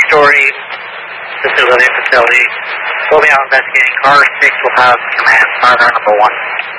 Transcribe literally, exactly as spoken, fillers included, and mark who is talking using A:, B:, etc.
A: story facility facility. We'll be out investigating. Car six will have command. Fire number one.